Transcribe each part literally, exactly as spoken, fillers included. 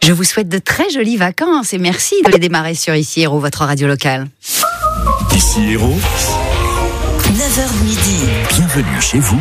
Je vous souhaite de très jolies vacances et merci de les démarrer sur Ici Héros, votre radio locale. Ici Héros, neuf heures midi. Bienvenue chez vous.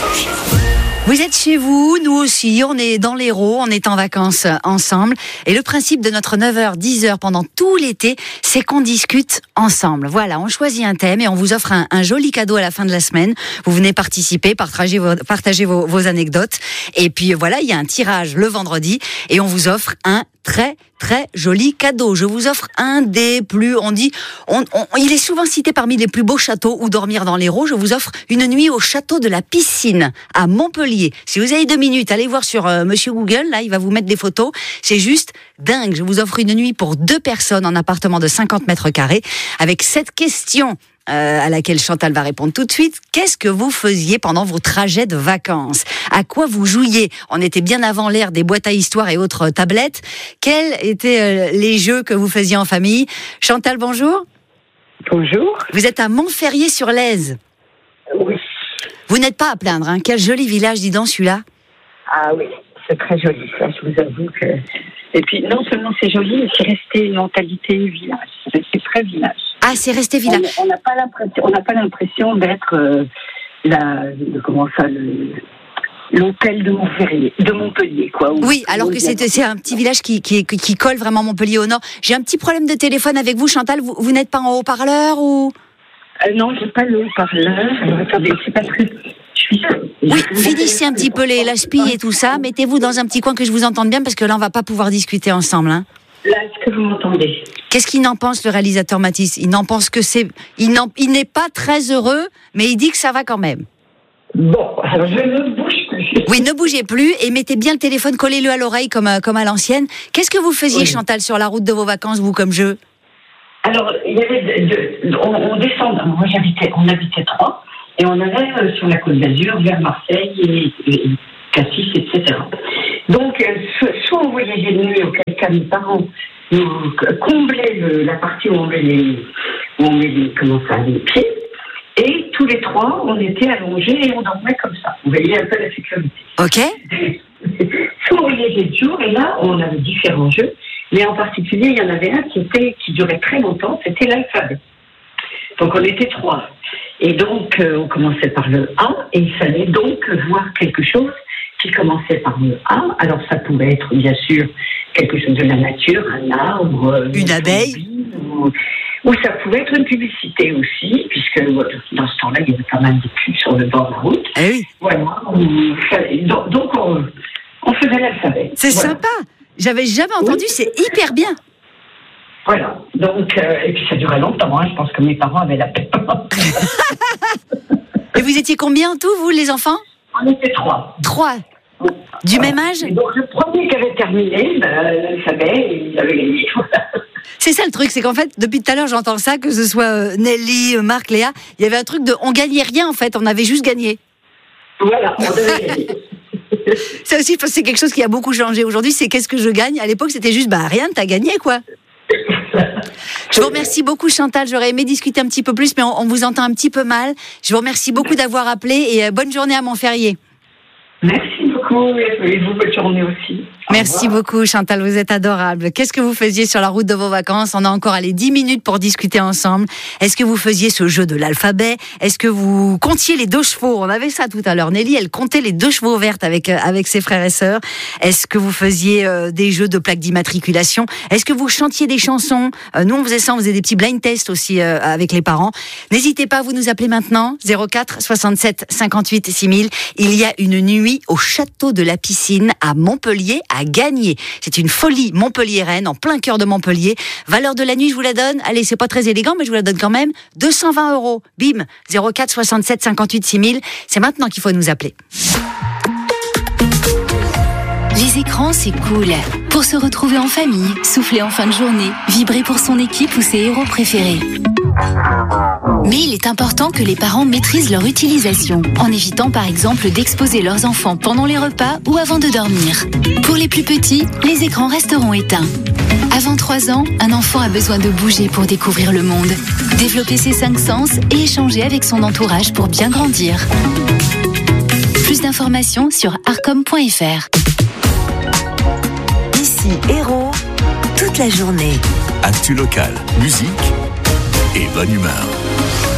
Vous êtes chez vous, nous aussi, on est dans l'Hérault, on est en vacances ensemble. Et le principe de notre neuf heures, dix heures pendant tout l'été, c'est qu'on discute ensemble. Voilà, on choisit un thème et on vous offre un, un joli cadeau à la fin de la semaine. Vous venez participer, partager vos, partager vos, vos anecdotes. Et puis voilà, il y a un tirage le vendredi et on vous offre un très très joli cadeau. Je vous offre un des plus, on dit, on, on, il est souvent cité parmi les plus beaux châteaux où dormir dans l'Hérault. Je vous offre une nuit au château de la Piscine à Montpellier. Si vous avez deux minutes, allez voir sur euh, Monsieur Google, là il va vous mettre des photos. C'est juste dingue. Je vous offre une nuit pour deux personnes en appartement de cinquante mètres carrés avec cette question Euh, à laquelle Chantal va répondre tout de suite. Qu'est-ce que vous faisiez pendant vos trajets de vacances ? À quoi vous jouiez ? On était bien avant l'ère des boîtes à histoire et autres tablettes. Quels étaient euh, les jeux que vous faisiez en famille ? Chantal, bonjour. Bonjour. Vous êtes à Montferrier-sur-Lèze. Oui. Vous n'êtes pas à plaindre, hein ? Quel joli village, dis donc, celui-là. Ah oui, c'est très joli, ça, je vous avoue que... Et puis, non seulement c'est joli, mais c'est resté une mentalité village. C'est très village. Ah, c'est resté village. On n'a pas l'impression, on n'a pas l'impression d'être euh, la, comment ça, le, l'hôtel de Montferrier, de Montpellier, quoi. Oui, alors que c'est, c'est un petit village qui, qui, qui colle vraiment Montpellier au nord. J'ai un petit problème de téléphone avec vous, Chantal. Vous, vous n'êtes pas en haut-parleur ou ? euh, Non, j'ai pas le haut-parleur. Alors, attendez, c'est parce que je suis. Oui, finissez un petit peu les l'aspi et tout ça. Mettez-vous dans un petit coin que je vous entende bien parce que là, on va pas pouvoir discuter ensemble, hein. Là, est-ce que vous m'entendez ? Qu'est-ce qu'il en pense, le réalisateur Mathis ? Il n'en pense que c'est, il, n'en... il n'est pas très heureux, mais il dit que ça va quand même. Bon, alors je ne bouge plus. Oui, ne bougez plus et mettez bien le téléphone, collez-le à l'oreille comme, comme à l'ancienne. Qu'est-ce que vous faisiez, oui, Chantal, sur la route de vos vacances, vous, comme jeu ? Alors, il y avait de, de, on, on descend. Moi, j'habitais, on habitait Troyes et on allait euh, sur la Côte d'Azur vers Marseille et, et Cassis, et cetera. Donc, euh, soit on voyageait de nuit, auquel cas mes parents nous comblaient le, la partie où on met les, où on met les, comment ça, les pieds, et tous les trois, on était allongés et on dormait comme ça. Vous voyez un peu la sécurité. Ok. Soit on voyageait de jour, et là, on avait différents jeux, mais en particulier, il y en avait un qui était, qui durait très longtemps, c'était l'alphabet. Donc, on était trois. Et donc, euh, on commençait par le A, et il fallait donc voir quelque chose qui commençait par le A. Alors, ça pouvait être, bien sûr, quelque chose de la nature, un arbre, une, une abeille, ou, ou ça pouvait être une publicité aussi, puisque dans ce temps-là, il y avait pas mal de pubs sur le bord de la route. Eh oui. Voilà. Donc, donc on, on faisait l'alphabet. C'est voilà. Sympa. J'avais jamais entendu, oui. C'est hyper bien. Voilà. Donc, euh, et puis ça durait longtemps. Hein. Je pense que mes parents avaient la paix. Et vous étiez combien en tout, vous, les enfants ? On était trois. Trois. Du voilà. même âge ? Et donc, le premier qui avait terminé, ben, l'alphabet, il avait gagné. C'est ça le truc, c'est qu'en fait, depuis tout à l'heure, j'entends ça, que ce soit euh, Nelly, euh, Marc, Léa, il y avait un truc de, on gagnait rien en fait, on avait juste gagné. Voilà, on devait gagner. Ça aussi, je pense que c'est quelque chose qui a beaucoup changé. Aujourd'hui, c'est qu'est-ce que je gagne ? À l'époque, c'était juste, bah rien, t'as gagné quoi. Je vous remercie beaucoup, Chantal. J'aurais aimé discuter un petit peu plus, mais on, on vous entend un petit peu mal. Je vous remercie beaucoup d'avoir appelé et euh, bonne journée à Montferrier. Merci beaucoup et vous, bonne journée aussi. Merci beaucoup, Chantal, vous êtes adorable. Qu'est-ce que vous faisiez sur la route de vos vacances ? On a encore allé dix minutes pour discuter ensemble. Est-ce que vous faisiez ce jeu de l'alphabet ? Est-ce que vous comptiez les deux chevaux ? On avait ça tout à l'heure. Nelly, elle comptait les deux chevaux vertes avec, avec ses frères et sœurs. Est-ce que vous faisiez euh, des jeux de plaques d'immatriculation ? Est-ce que vous chantiez des chansons ? euh, Nous, on faisait ça, on faisait des petits blind tests aussi euh, avec les parents. N'hésitez pas, vous nous appelez maintenant, zéro quatre soixante-sept cinquante-huit six mille. Il y a une nuit au château de la Piscine à Montpellier à gagner. C'est une folie Montpellier-Rennes, en plein cœur de Montpellier. Valeur de la nuit, je vous la donne. Allez, c'est pas très élégant, mais je vous la donne quand même. deux cent vingt euros. Bim, zéro quatre soixante-sept cinquante-huit six mille. C'est maintenant qu'il faut nous appeler. Les écrans, c'est cool. Pour se retrouver en famille, souffler en fin de journée, vibrer pour son équipe ou ses héros préférés. Mais il est important que les parents maîtrisent leur utilisation, en évitant par exemple d'exposer leurs enfants pendant les repas ou avant de dormir. Pour les plus petits, les écrans resteront éteints. Avant trois ans, un enfant a besoin de bouger pour découvrir le monde, développer ses cinq sens et échanger avec son entourage pour bien grandir. Plus d'informations sur arcom point f r. Ici Héros. la journée. Actu local, musique et bonne humeur.